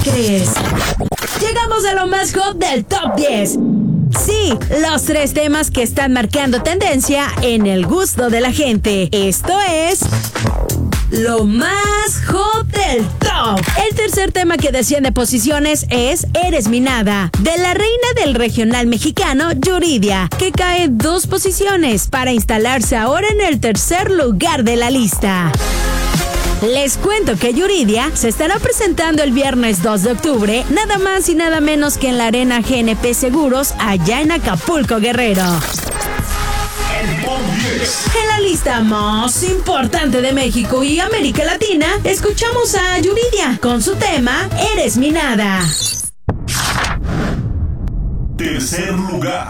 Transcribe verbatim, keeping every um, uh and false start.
crees? Llegamos a lo más hot del top diez. Sí, los tres temas que están marcando tendencia en el gusto de la gente. Esto es lo más hot del top. El tercer tema que desciende posiciones es Eres mi nada, de la reina del regional mexicano, Yuridia, que cae dos posiciones para instalarse ahora en el tercer lugar de la lista. Les cuento que Yuridia se estará presentando el viernes dos de octubre, nada más y nada menos que en la Arena G N P Seguros, allá en Acapulco, Guerrero. En la lista más importante de México y América Latina, escuchamos a Yuridia con su tema Eres mi nada. Tercer lugar.